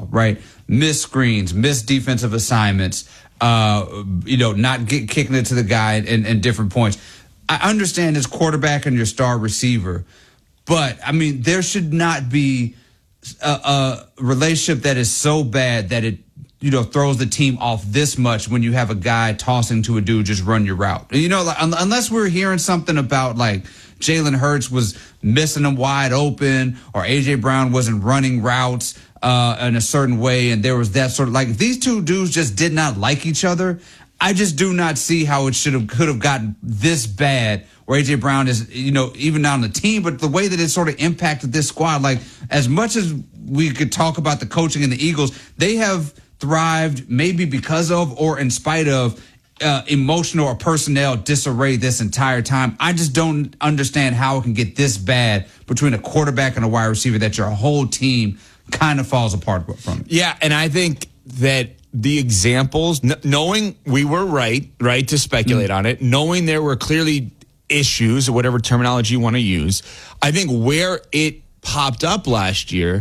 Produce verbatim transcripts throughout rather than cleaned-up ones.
ball, right? Missed screens, missed defensive assignments, uh, you know, not get, kicking it to the guy in, in different points. I understand his quarterback and your star receiver, but, I mean, there should not be a, a relationship that is so bad that it, you know, throws the team off this much when you have a guy tossing to a dude, just run your route. You know, like, un- unless we're hearing something about, like, Jalen Hurts was missing them wide open or A J. Brown wasn't running routes uh, in a certain way, and there was that sort of, like, if these two dudes just did not like each other, I just do not see how it should have could have gotten this bad where A J. Brown is, you know, even on the team, but the way that it sort of impacted this squad, like, as much as we could talk about the coaching in the Eagles, they have thrived maybe because of or in spite of uh, emotional or personnel disarray this entire time. I just don't understand how it can get this bad between a quarterback and a wide receiver that your whole team kind of falls apart from it. Yeah, and I think that the examples, knowing we were right, right, to speculate mm-hmm. on it, knowing there were clearly issues or whatever terminology you want to use, I think where it popped up last year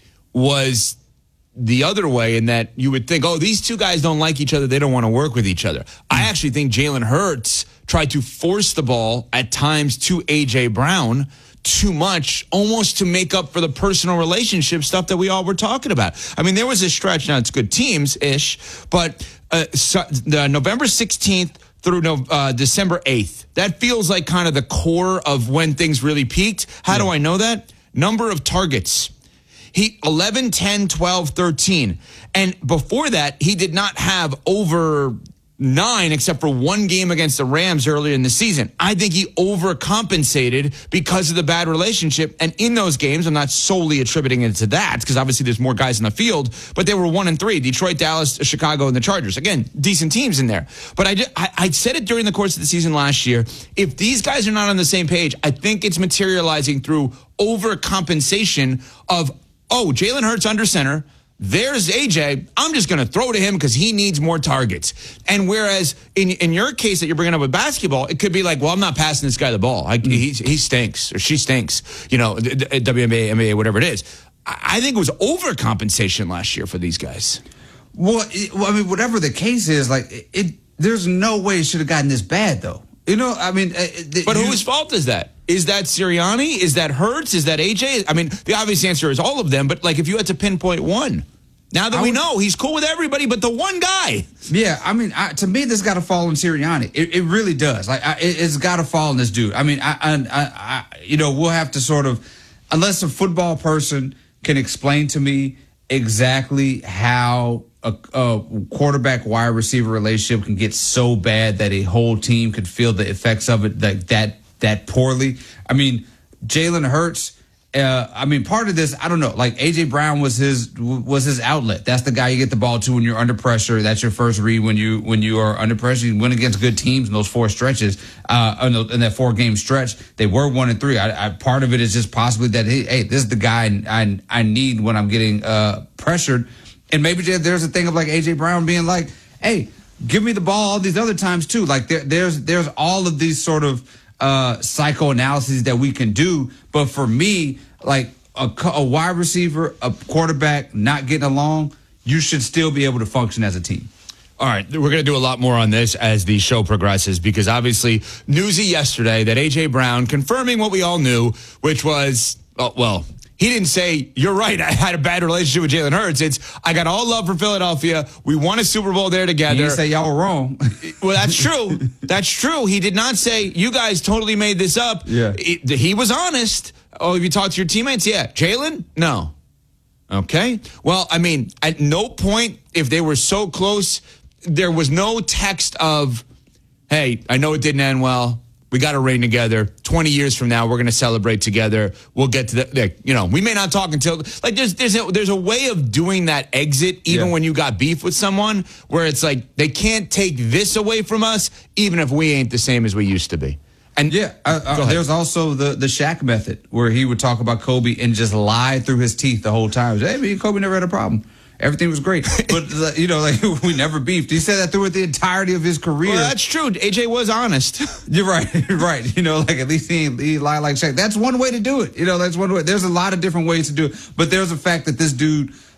was the other way, in that you would think, oh, these two guys don't like each other, they don't want to work with each other. Mm-hmm. I actually think Jalen Hurts tried to force the ball at times to A J. Brown too much, almost to make up for the personal relationship stuff that we all were talking about. I mean, there was a stretch, now it's good teams-ish, but uh, so, the November sixteenth through no, uh, December eighth, that feels like kind of the core of when things really peaked. How yeah. do I know that? Number of targets. He eleven, ten, twelve, thirteen. And before that, he did not have over nine except for one game against the Rams earlier in the season. I think he overcompensated because of the bad relationship. And in those games, I'm not solely attributing it to that because obviously there's more guys in the field, but they were one and three. Detroit, Dallas, Chicago, and the Chargers. Again, decent teams in there. But I, I, I said it during the course of the season last year. If these guys are not on the same page, I think it's materializing through overcompensation of, oh, Jalen Hurts under center. There's A J. I'm just going to throw to him because he needs more targets. And whereas in in your case that you're bringing up with basketball, it could be like, well, I'm not passing this guy the ball. I, he, he stinks or she stinks, you know, W N B A, N B A, whatever it is. I think it was overcompensation last year for these guys. Well, it, well I mean, whatever the case is, like, it, it there's no way it should have gotten this bad, though. You know, I mean. The, but you, whose fault is that? Is that Sirianni? Is that Hurts? Is that A J? I mean, the obvious answer is all of them. But, like, if you had to pinpoint one, now that I we would, know he's cool with everybody but the one guy. Yeah, I mean, I, to me, this got to fall on Sirianni. It, it really does. Like, I, it, it's got to fall on this dude. I mean, I, I, I, you know, we'll have to sort of, unless a football person can explain to me exactly how a, a quarterback wide receiver relationship can get so bad that a whole team could feel the effects of it like that that poorly. I mean, Jalen Hurts. Uh, I mean, part of this, I don't know. Like A J. Brown was his was his outlet. That's the guy you get the ball to when you're under pressure. That's your first read when you when you are under pressure. You win against good teams in those four stretches. Uh, in, the, in that four game stretch, they were one and three. I, I, part of it is just possibly that hey, hey, this is the guy I I need when I'm getting uh, pressured. And maybe there's a thing of like A J. Brown being like, hey, give me the ball all these other times too. Like there, there's there's all of these sort of uh, psychoanalyses that we can do. But for me, like a, a wide receiver, a quarterback not getting along, you should still be able to function as a team. All right, we're going to do a lot more on this as the show progresses because obviously newsy yesterday that A J. Brown confirming what we all knew, which was, oh, well, he didn't say, you're right, I had a bad relationship with Jalen Hurts. It's, I got all love for Philadelphia. We won a Super Bowl there together. He didn't say y'all were wrong. Well, that's true. That's true. He did not say, you guys totally made this up. Yeah. He, he was honest. Oh, have you talked to your teammates? Yeah. Jalen? No. Okay. Well, I mean, at no point, if they were so close, there was no text of, hey, I know it didn't end well. We got to ring together. twenty years from now, we're going to celebrate together. We'll get to the, you know, we may not talk until, like, there's there's a, there's a way of doing that exit, even yeah. when you got beef with someone, where it's like, they can't take this away from us, even if we ain't the same as we used to be. And yeah, uh, uh, there's also the, the Shaq method, where he would talk about Kobe and just lie through his teeth the whole time. Hey, me and Kobe never had a problem. Everything was great. But, uh, you know, like, we never beefed. He said that throughout the entirety of his career. Well, that's true. A J was honest. You're right. You're right. You know, like, at least he, he lied like Shaq. That's one way to do it. You know, that's one way. There's a lot of different ways to do it. But there's a fact that this dude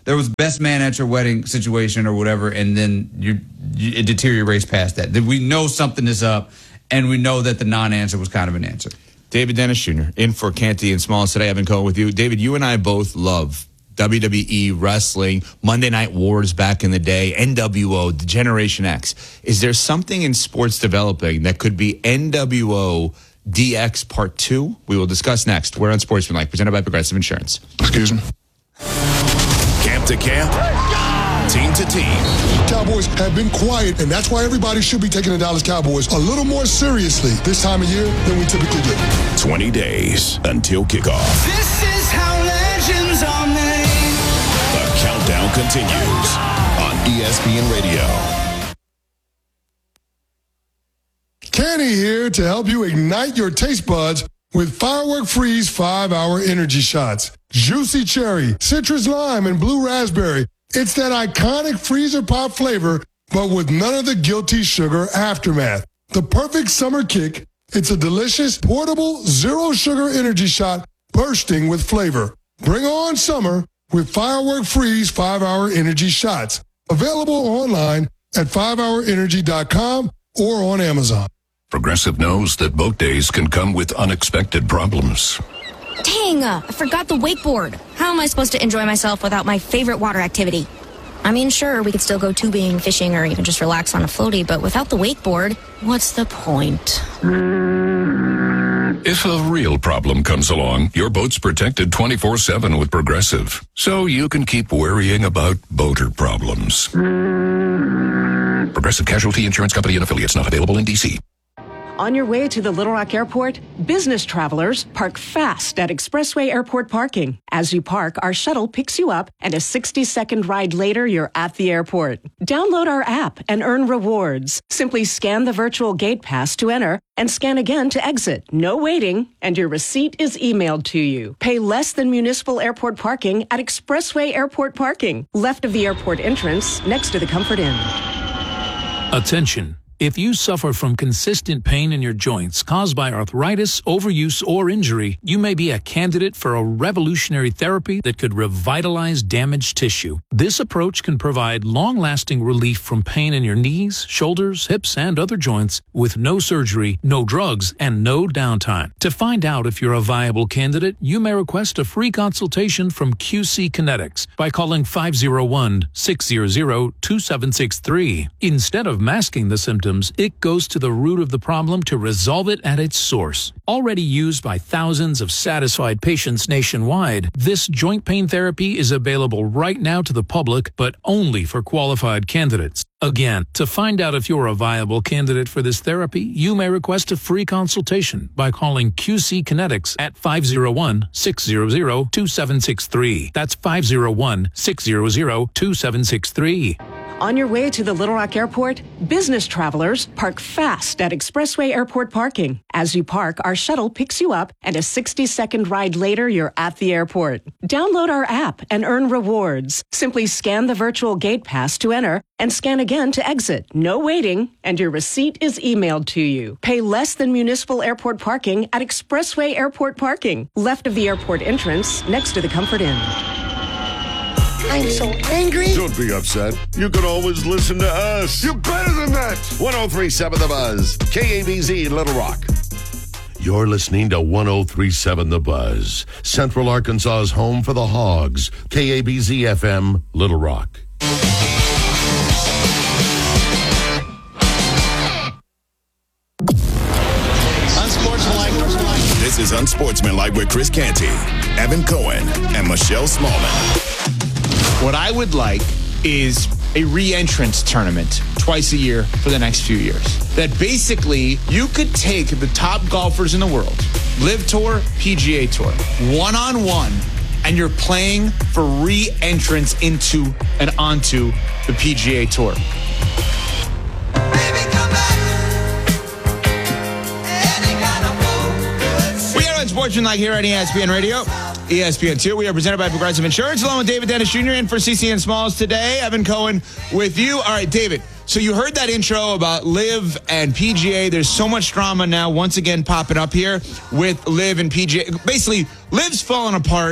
there was best man at your wedding situation or whatever, and then you, you it deteriorates past that. We know something is up, and we know that the non-answer was kind of an answer. David Dennis Junior in for Canty and Smalls today. Evan Cohen with you. David, you and I both love W W E wrestling, Monday Night Wars back in the day, N W O, the Generation X. Is there something in sports developing that could be N W O D X Part two? We will discuss next. We're on Sportsmanlike, presented by Progressive Insurance. Excuse me. Camp to camp, team to team. Cowboys have been quiet, and that's why everybody should be taking the Dallas Cowboys a little more seriously this time of year than we typically do. twenty days until kickoff. This is how legends are made. The countdown continues on E S P N Radio. Kenny here to help you ignite your taste buds with Firework Freeze five-hour energy shots. Juicy cherry, citrus lime, and blue raspberry. It's that iconic freezer pop flavor, but with none of the guilty sugar aftermath. The perfect summer kick. It's a delicious, portable, zero-sugar energy shot bursting with flavor. Bring on summer with Firework Freeze five-hour energy shots. Available online at five hour energy dot com or on Amazon. Progressive knows that boat days can come with unexpected problems. Dang, uh, I forgot the wakeboard. How am I supposed to enjoy myself without my favorite water activity? I mean, sure, we could still go tubing, fishing, or even just relax on a floaty, but without the wakeboard, what's the point? If a real problem comes along, your boat's protected twenty-four seven with Progressive, so you can keep worrying about boater problems. Progressive Casualty Insurance Company and affiliates, not available in D C. On your way to the Little Rock Airport, business travelers park fast at Expressway Airport parking. As you park, our shuttle picks you up, and a sixty second ride later, you're at the airport. Download our app and earn rewards. Simply scan the virtual gate pass to enter and scan again to exit. No waiting, and your receipt is emailed to you. Pay less than municipal airport parking at Expressway Airport parking, left of the airport entrance, next to the Comfort Inn. Attention. If you suffer from consistent pain in your joints caused by arthritis, overuse, or injury, you may be a candidate for a revolutionary therapy that could revitalize damaged tissue. This approach can provide long-lasting relief from pain in your knees, shoulders, hips, and other joints with no surgery, no drugs, and no downtime. To find out if you're a viable candidate, you may request a free consultation from Q C Kinetics by calling five oh one, six hundred, two seven six three. Instead of masking the symptoms, it goes to the root of the problem to resolve it at its source. Already used by thousands of satisfied patients nationwide, this joint pain therapy is available right now to the public, but only for qualified candidates. Again, to find out if you're a viable candidate for this therapy, you may request a free consultation by calling Q C Kinetics at five oh one, six hundred, two seven six three. That's five oh one, six hundred, two seven six three. On your way to the Little Rock Airport, business travelers park fast at Expressway Airport parking. As you park, our shuttle picks you up, and a sixty second ride later, you're at the airport. Download our app and earn rewards. Simply scan the virtual gate pass to enter and scan again to exit. No waiting, and your receipt is emailed to you. Pay less than municipal airport parking at Expressway Airport parking, left of the airport entrance, next to the Comfort Inn. I'm so angry. Don't be upset. You can always listen to us. You're better than that. ten thirty-seven The Buzz, K A B Z in Little Rock. You're listening to ten thirty-seven The Buzz, Central Arkansas's home for the Hogs, K A B Z F M, Little Rock. Unsportsmanlike. This is Unsportsmanlike with Chris Canty, Evan Cohen, and Michelle Smallman. What I would like is a re-entrance tournament twice a year for the next few years. That basically you could take the top golfers in the world, Live Tour, P G A Tour, one-on-one, and you're playing for re-entrance into and onto the P G A Tour. We are Unsportsmanlike here on E S P N Radio. E S P N two. We are presented by Progressive Insurance, along with David Dennis Junior in for C C N Smalls today. Evan Cohen with you. All right, David. So you heard that intro about Liv and P G A. There's so much drama now once again popping up here with Liv and P G A. Basically, Liv's falling apart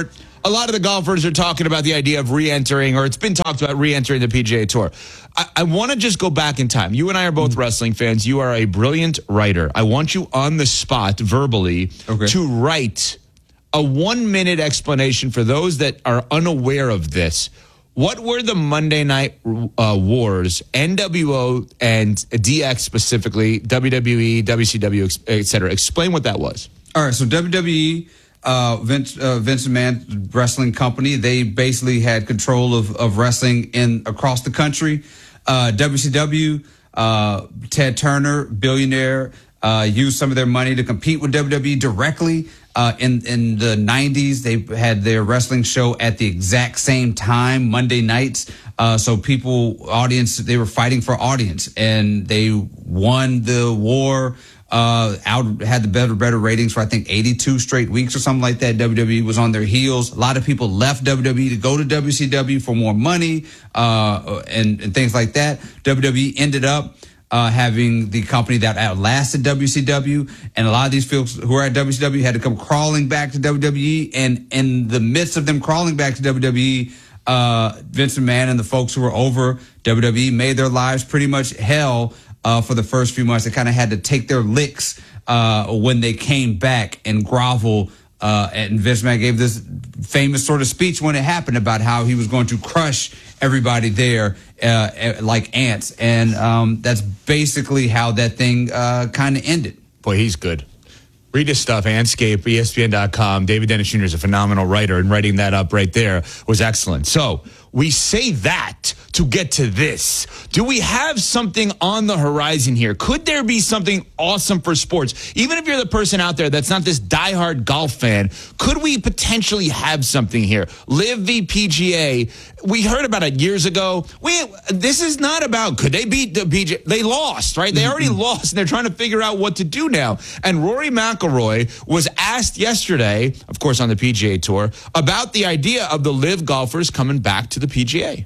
a lot of the golfers are talking about the idea of re-entering, or it's been talked about re-entering the P G A Tour. I, I want to just go back in time. You and I are both wrestling fans. You are a brilliant writer. I want you on the spot verbally okay. to write a one-minute explanation for those that are unaware of this. What were the Monday Night uh, Wars, N W O and D X specifically, W W E, W C W, et cetera? Explain what that was. All right, so W W E, uh, Vince, uh, Vince McMahon Wrestling Company, they basically had control of, of wrestling in across the country. Uh, W C W, uh, Ted Turner, billionaire, uh, used some of their money to compete with W W E directly. Uh, in, in the nineties, they had their wrestling show at the exact same time, Monday nights. Uh, so people, audience, they were fighting for audience, and they won the war. Uh, out had the better, better ratings for I think eighty-two straight weeks or something like that. W W E was on their heels. A lot of people left W W E to go to W C W for more money, uh, and, and things like that. W W E ended up Uh, having the company that outlasted W C W, and a lot of these folks who are at W C W had to come crawling back to W W E, and in the midst of them crawling back to W W E, uh, Vince McMahon and the folks who were over W W E made their lives pretty much hell uh, for the first few months. They kind of had to take their licks uh, when they came back and grovel. Uh, and Vince McMahon gave this famous sort of speech when it happened about how he was going to crush everybody there uh, like ants. And um, that's basically how that thing uh, kind of ended. Boy, he's good. Read his stuff, Andscape, E S P N dot com. David Dennis Junior is a phenomenal writer, and writing that up right there was excellent. So we say that to get to this. Do we have something on the horizon here? Could there be something awesome for sports? Even if you're the person out there that's not this diehard golf fan, could we potentially have something here? Live v P G A. We heard about it years ago. We, this is not about, could they beat the P G A? They lost, right? They already lost, and they're trying to figure out what to do now. And Rory McIlroy was asked yesterday, of course on the P G A Tour, about the idea of the Live golfers coming back to the P G A.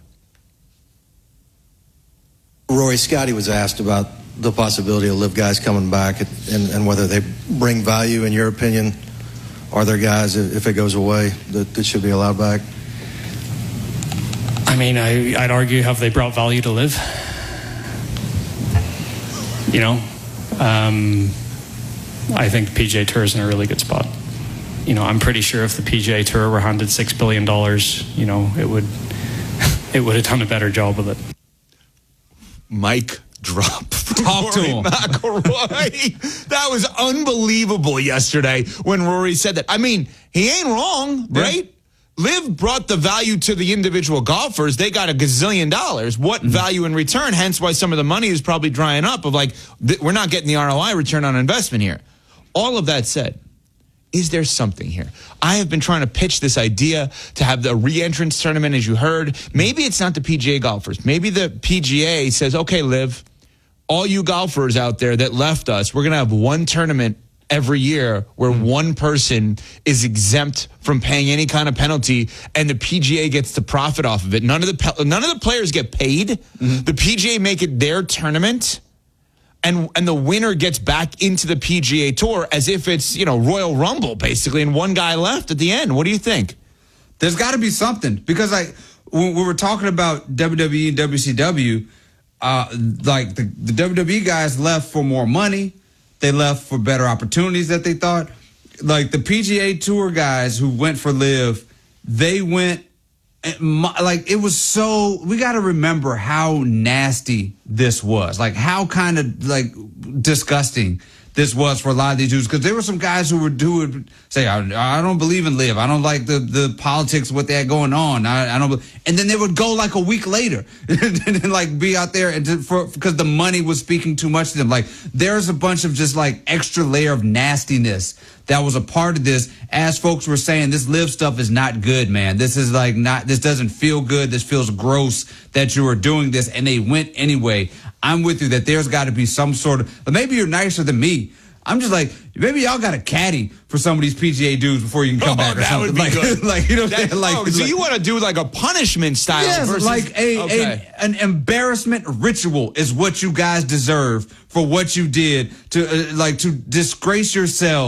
Rory, Scotty was asked about the possibility of Live guys coming back and, and whether they bring value, in your opinion. Are there guys, if it goes away, that, that should be allowed back? I mean, I, I'd argue, have they brought value to Live? You know, um, I think the P G A Tour is in a really good spot. You know, I'm pretty sure if the P G A Tour were handed six billion dollars, you know, it would it would have done a better job with it. Mic drop. Talk to him. McIlroy. That was unbelievable yesterday when Rory said that. I mean, he ain't wrong, yeah. right? Liv brought the value to the individual golfers. They got a gazillion dollars. What mm-hmm. value in return? Hence why some of the money is probably drying up of like, th- we're not getting the R O I, return on investment here. All of that said, is there something here? I have been trying to pitch this idea to have the re-entrance tournament, as you heard. Maybe it's not the P G A golfers. Maybe the P G A says, okay, Liv, all you golfers out there that left us, we're going to have one tournament every year where mm-hmm. one person is exempt from paying any kind of penalty, and the P G A gets the profit off of it. None of the pe- none of the players get paid. Mm-hmm. The P G A make it their tournament. And and the winner gets back into the P G A Tour as if it's, you know, Royal Rumble, basically, and one guy left at the end. What do you think? There's got to be something. Because, like, when we were talking about W W E and W C W, uh, like, the, the W W E guys left for more money. They left for better opportunities that they thought. Like, the P G A Tour guys who went for Live, they went, like, it was so, we got to remember how nasty this was. Like, how kind of, like, disgusting this was for a lot of these dudes. Because there were some guys who would, who would say, I, I don't believe in Live. I don't like the, the politics, what they had going on. I, I don't, and then they would go like a week later and like be out there and to, for, because the money was speaking too much to them. Like, there's a bunch of just like extra layer of nastiness that was a part of this. As folks were saying, this Live stuff is not good, man. This is like not, this doesn't feel good. This feels gross that you are doing this. And they went anyway. I'm with you that there's got to be some sort of, maybe you're nicer than me. I'm just like, maybe y'all got a caddy for some of these P G A dudes before you can come oh, back or that something. Would be like, good. like, you know, that, like, oh, so like, you want to do like a punishment style? Yes, versus, like a, okay. a an embarrassment ritual is what you guys deserve for what you did to uh, like to disgrace yourselves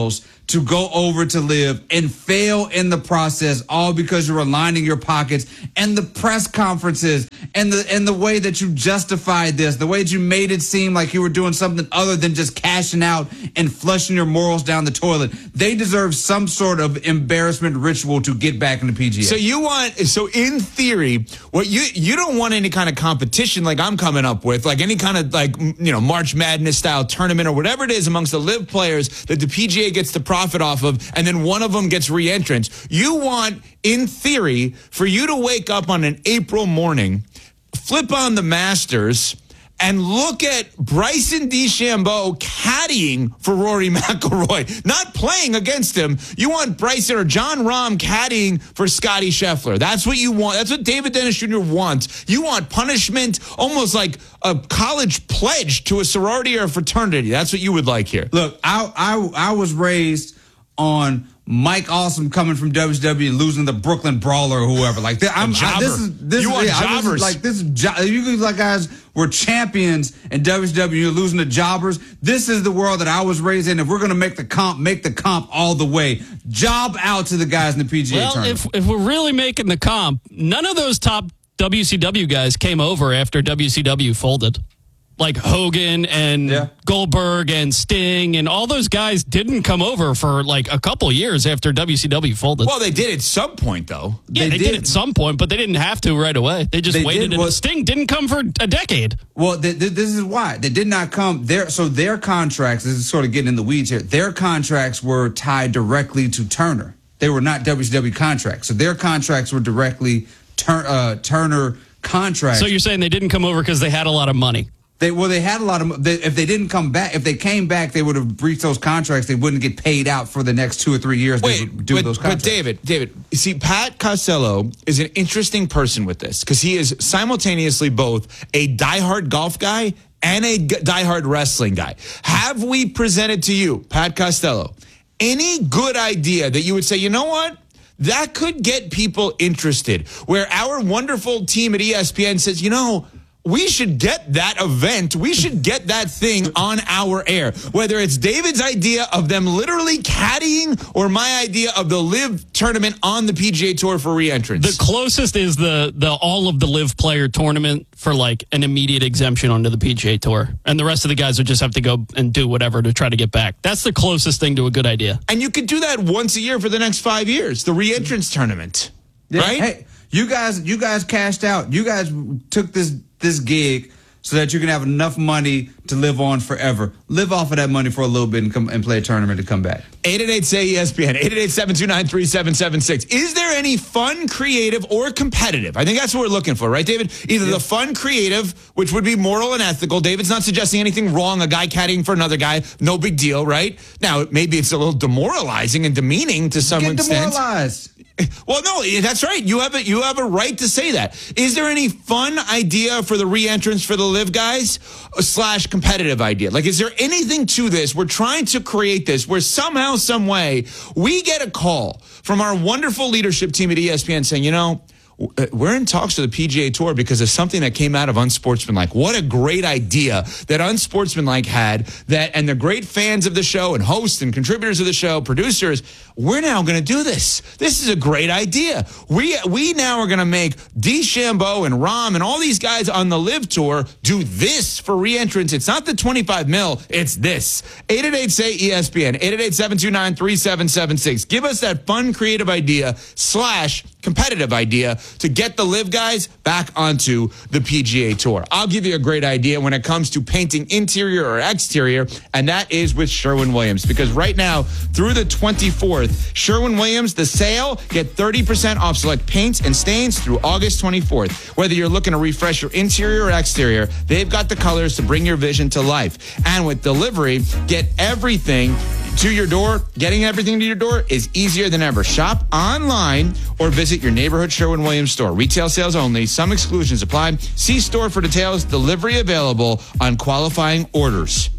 to go over to Live and fail in the process, all because you're aligning your pockets, and the press conferences and the and the way that you justified this, the way that you made it seem like you were doing something other than just cashing out and flushing your morals down the toilet. They deserve some sort of embarrassment ritual to get back in the P G A. So you want, so in theory, what you you don't want any kind of competition like I'm coming up with, like any kind of like, you know, March Madness style tournament or whatever it is amongst the Live players that the P G A gets the profit off of, and then one of them gets re-entrance. You want, in theory, for you to wake up on an April morning, flip on the Masters, and look at Bryson DeChambeau caddying for Rory McIlroy, not playing against him. You want Bryson or John Rahm caddying for Scotty Scheffler. That's what you want. That's what David Dennis Junior wants. You want punishment, almost like a college pledge to a sorority or a fraternity. That's what you would like here. Look, I I, I was raised on Mike Awesome coming from W C W and losing the Brooklyn Brawler or whoever. Like that, I'm I, this is this you is want yeah, jobbers. This is like this is jo- you like guys were champions in W C W. You're losing to jobbers. This is the world that I was raised in. If we're gonna make the comp, make the comp all the way. Job out to the guys in the P G A well, tournament. if if we're really making the comp, none of those top W C W guys came over after W C W folded. Like Hogan and yeah. Goldberg and Sting and all those guys didn't come over for like a couple years after W C W folded. Well, they did at some point, though. Yeah, they, they did. did at some point, but they didn't have to right away. They just they waited, did, and well, Sting didn't come for a decade. Well, th- th- this is why. They did not come there. So their contracts, this is sort of getting in the weeds here, their contracts were tied directly to Turner. They were not W C W contracts. So their contracts were directly tur- uh, Turner contracts. So you're saying they didn't come over because they had a lot of money? They well, they had a lot of. They, if they didn't come back, if they came back, they would have breached those contracts. They wouldn't get paid out for the next two or three years. Wait, they would do but, those contracts. but David, David, you see, Pat Costello is an interesting person with this because he is simultaneously both a diehard golf guy and a g- diehard wrestling guy. Have we presented to you, Pat Costello, any good idea that you would say, you know what? That could get people interested. Where our wonderful team at E S P N says, you know, we should get that event. We should get that thing on our air. Whether it's David's idea of them literally caddying or my idea of the Live tournament on the P G A Tour for re-entrance. The closest is the the all of the Live player tournament for like an immediate exemption onto the P G A Tour. And the rest of the guys would just have to go and do whatever to try to get back. That's the closest thing to a good idea. And you could do that once a year for the next five years, the re-entrance tournament. Yeah, right? Hey, you guys, you guys cashed out. You guys took this this gig so that you can have enough money to live on forever. Live off of that money for a little bit and come and play a tournament to come back. eight eight eight, S A Y, E S P N, eight eight eight, seven two nine, three seven seven six. Is there any fun, creative, or competitive? I think that's what we're looking for, right, David? Either yeah. the fun, creative, which would be moral and ethical. David's not suggesting anything wrong. A guy caddying for another guy, no big deal, right? Now, maybe it's a little demoralizing and demeaning to some Get extent. demoralized. Well, no, that's right. You have a, you have a right to say that. Is there any fun idea for the re-entrance for the Live guys slash competitive idea? Like, is there anything to this? We're trying to create this where somehow, some way, we get a call from our wonderful leadership team at E S P N saying, you know, we're in talks with the P G A Tour because of something that came out of Unsportsmanlike. What a great idea that Unsportsmanlike had, that, and the great fans of the show and hosts and contributors of the show, producers, we're now going to do this. This is a great idea. We we now are going to make DeChambeau and Rahm and all these guys on the Live Tour do this for re-entrance. It's not the twenty-five mil, it's this. eight eight eight, S A Y, E S P N, eight eight eight, seven two nine, three seven seven six. Give us that fun, creative idea slash competitive idea to get the Live guys back onto the P G A Tour. I'll give you a great idea when it comes to painting interior or exterior, and that is with Sherwin-Williams. Because right now, through the twenty-fourth, Sherwin-Williams, the sale, get thirty percent off select paints and stains through August twenty-fourth. Whether you're looking to refresh your interior or exterior, they've got the colors to bring your vision to life. And with delivery, get everything to your door. Getting everything to your door is easier than ever. Shop online or visit your neighborhood Sherwin-Williams store. Retail sales only. Some exclusions apply. See store for details. Delivery available on qualifying orders.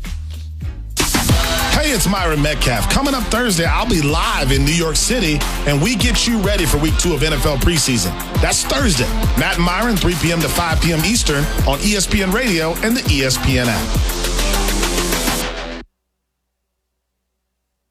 Hey, it's Myron Metcalf. Coming up Thursday, I'll be live in New York City, and we get you ready for week two of N F L preseason. That's Thursday. Matt and Myron, three p.m. to five p.m. Eastern on E S P N Radio and the E S P N app.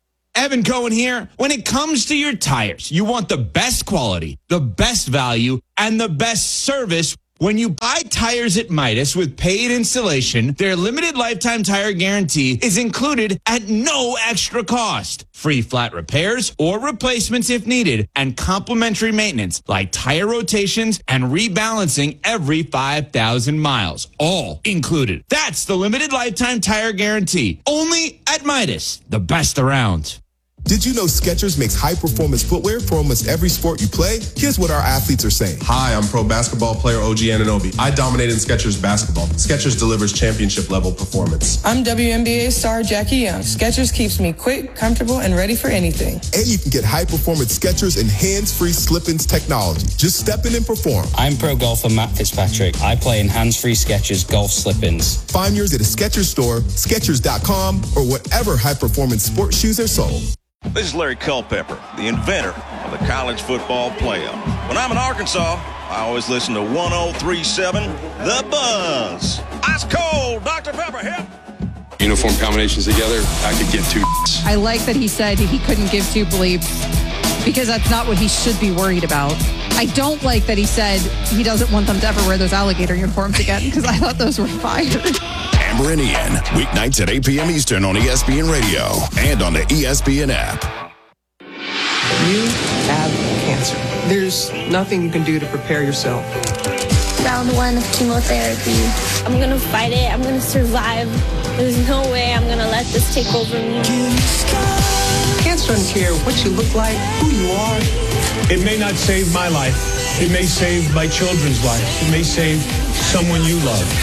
Evan Cohen here. When it comes to your tires, you want the best quality, the best value, and the best service. When you buy tires at Midas with paid installation, their limited lifetime tire guarantee is included at no extra cost. Free flat repairs or replacements if needed, and complimentary maintenance like tire rotations and rebalancing every five thousand miles. All included. That's the limited lifetime tire guarantee. Only at Midas, the best around. Did you know Skechers makes high-performance footwear for almost every sport you play? Here's what our athletes are saying. Hi, I'm pro basketball player O G Anunoby. I dominate in Skechers basketball. Skechers delivers championship-level performance. I'm W N B A star Jackie Young. Skechers keeps me quick, comfortable, and ready for anything. And you can get high-performance Skechers and hands-free slip-ins technology. Just step in and perform. I'm pro golfer Matt Fitzpatrick. I play in hands-free Skechers golf slip-ins. Find yours at a Skechers store, Skechers dot com, or whatever high-performance sports shoes are sold. This is Larry Culpepper, the inventor of the college football playoff. When I'm in Arkansas, I always listen to one oh three point seven The Buzz. Ice cold, Doctor Pepper, hip. Uniform combinations together, I could get two. I like that he said he couldn't give two bleeps because that's not what he should be worried about. I don't like that he said he doesn't want them to ever wear those alligator uniforms again because I thought those were fire. Amber and Ian, weeknights at eight p.m. Eastern on E S P N Radio and on the E S P N app. You have cancer. There's nothing you can do to prepare yourself. Round one of chemotherapy. I'm going to fight it. I'm going to survive. There's no way I'm going to let this take over me. Cancer doesn't care what you look like, who you are. It may not save my life. It may save my children's lives. It may save someone you love.